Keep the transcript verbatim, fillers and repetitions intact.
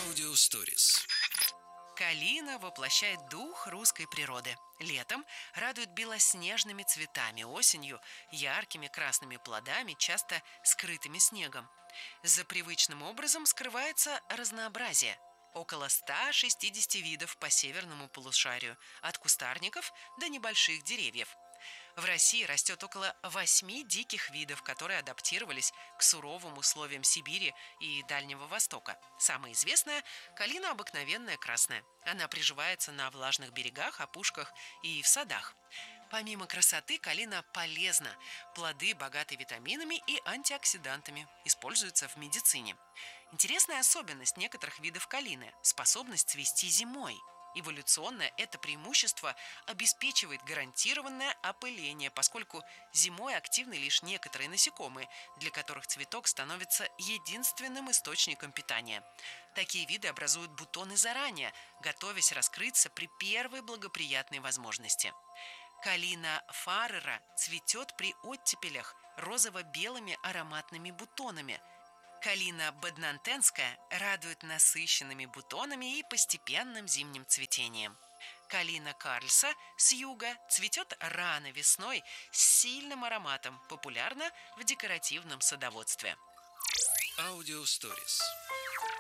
Аудиосторис. Калина воплощает дух русской природы. Летом радует белоснежными цветами, осенью – яркими красными плодами, часто скрытыми снегом. За привычным образом скрывается разнообразие. Около ста шестидесяти видов по северному полушарию, от кустарников до небольших деревьев. В России растет около восьми диких видов, которые адаптировались к суровым условиям Сибири и Дальнего Востока. Самая известная – калина обыкновенная красная. Она приживается на влажных берегах, опушках и в садах. Помимо красоты, калина полезна. Плоды богаты витаминами и антиоксидантами, используются в медицине. Интересная особенность некоторых видов калины – способность цвести зимой. Эволюционно это преимущество обеспечивает гарантированное опыление, поскольку зимой активны лишь некоторые насекомые, для которых цветок становится единственным источником питания. Такие виды образуют бутоны заранее, готовясь раскрыться при первой благоприятной возможности. Калина фарера цветет при оттепелях розово-белыми ароматными бутонами. Калина баднантенская радует насыщенными бутонами и постепенным зимним цветением. Калина карльса с юга цветет рано весной с сильным ароматом, популярна в декоративном садоводстве. Аудиосторис.